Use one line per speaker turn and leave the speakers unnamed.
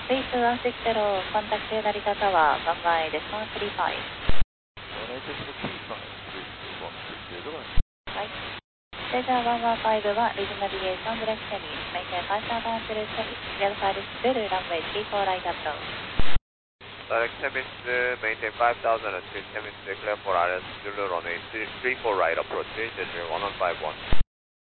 3260, contact Narita Tower, runway decimal 35. はい。レジャー115は Regional Aviation Direct Semis, maintain 5 southbound through Semis, clear flight through runway 34 right approach.
Direct Semis, maintain 5000 at 3 Semis, clear for RS Zulu runway 34 right approach, Jeju 1151.